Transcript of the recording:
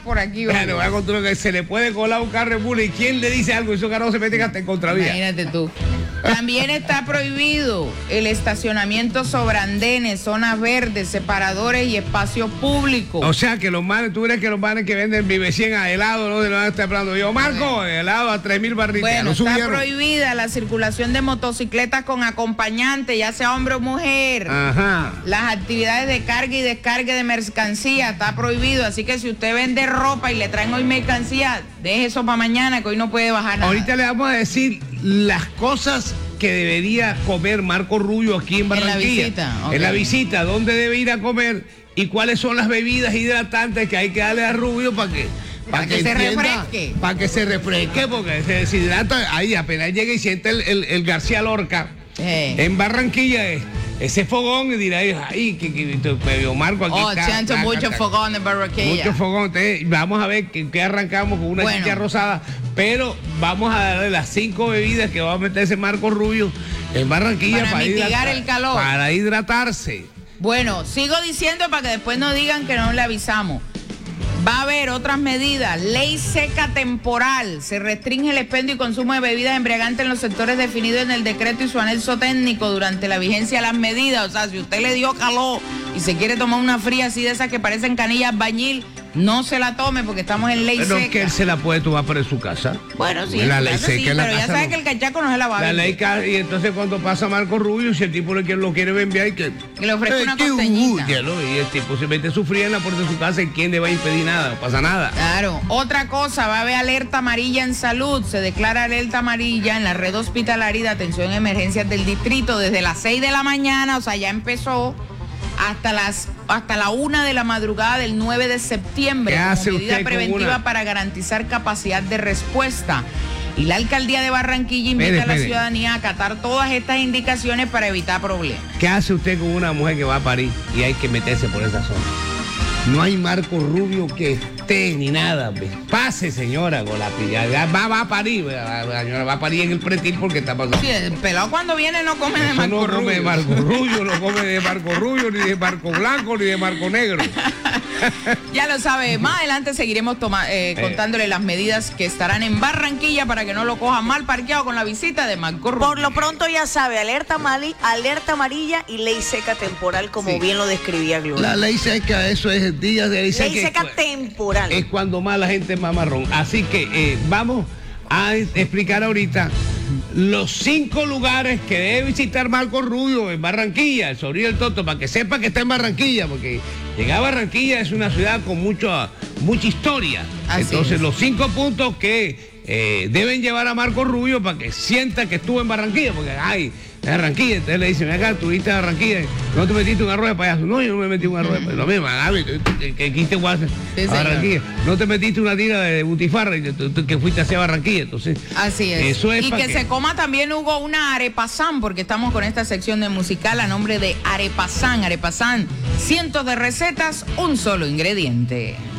por aquí. Bueno, voy a contar que se le puede colar un carro en mula y quién le dice algo, esos carros se meten hasta en contravía. Imagínate tú. También está prohibido el estacionamiento sobre andenes, zonas verdes, separadores y espacios públicos. O sea que los manes, tú crees que los manes que venden Vive 100 a helado, ¿no? De lo van a estar hablando yo, Marco, helado a 3.000 barritas. Bueno, está prohibida la circulación de motocicletas con acompañante, ya sea hombre o mujer. Ajá. Las actividades de carga y descarga de mercancía está prohibido, así que si usted vende ropa y le traen hoy mercancía, deje eso para mañana, que hoy no puede bajar nada. Ahorita le vamos a decir las cosas que debería comer Marco Rubio aquí en Barranquilla. En la visita. Okay. En la visita, dónde debe ir a comer y cuáles son las bebidas hidratantes que hay que darle a Rubio para que se refresque. Para que se refresque, porque se deshidrata. Ahí apenas llega y siente el García Lorca en Barranquilla. Ese fogón y dirá, ay, que me vio Marco aquí. Siento mucho fogón en Barranquilla. Mucho fogón. Entonces, vamos a ver que arrancamos con una chicha rosada, pero vamos a darle las 5 bebidas que va a meterse Marco Rubio en Barranquilla para mitigar el calor. Para hidratarse. Bueno, sigo diciendo para que después no digan que no le avisamos. Va a haber otras medidas. Ley seca temporal. Se restringe el expendio y consumo de bebidas embriagantes en los sectores definidos en el decreto y su anexo técnico durante la vigencia de las medidas. O sea, si usted le dio calor y se quiere tomar una fría así de esas que parecen canillas bañil, no se la tome porque estamos en ley seca. Pero que él se la puede tomar para su casa. Bueno, sí, la ley seca, sí, pero ya sabe que el cachaco no se la va a ver. La ley, y entonces cuando pasa Marco Rubio, si el tipo lo quiere enviar y que le ofrece una costeñita. Y el tipo se mete su fría en la puerta de su casa y quién le va a impedir nada, no pasa nada. Claro. Otra cosa, va a haber alerta amarilla en salud. Se declara alerta amarilla en la red hospitalaria y de atención a emergencias del distrito desde las 6 de la mañana, o sea, ya empezó, hasta la 1 de la madrugada del 9 de septiembre. ¿Qué hace como medida usted preventiva para garantizar capacidad de respuesta. Y la alcaldía de Barranquilla invita a la ciudadanía a acatar todas estas indicaciones para evitar problemas. ¿Qué hace usted con una mujer que va a parir y hay que meterse por esa zona? No hay Marco Rubio que esté ni nada. Pase, señora, con la pilla. Va a parir. La señora va a parir en el pretil porque está pasando. Sí, el pelado cuando viene no come de Marco Rubio. No come de Marco Rubio, no come de Marco Rubio, ni de Marco Blanco, ni de Marco Negro. Ya lo sabe, más adelante seguiremos contándole las medidas que estarán en Barranquilla para que no lo cojan mal parqueado con la visita de Marco Rubio. Por lo pronto ya sabe, alerta amarilla y ley seca temporal, como bien lo describía Gloria. La ley seca, eso es días de ley seca. Ley seca temporal. Es cuando más la gente es más marrón. Así que vamos a explicar ahorita los 5 lugares que debe visitar Marco Rubio en Barranquilla, el sobrino del Toto, para que sepa que está en Barranquilla, porque llegar a Barranquilla es una ciudad con mucha historia. Así entonces es. los 5 puntos que deben llevar a Marco Rubio para que sienta que estuvo en Barranquilla, porque ay, Barranquilla, entonces le dicen, acá, tú viste a Barranquilla, no te metiste un arroz de payaso. No, yo no me metí un arroz de payaso. Lo mismo, que quiste guasa a Barranquilla. No te metiste una tira de butifarra que fuiste hacia Barranquilla. Entonces, así es. Eso es y que se coma también, Hugo, una arepasán, porque estamos con esta sección de musical a nombre de Arepasán. Arepasán, cientos de recetas, un solo ingrediente.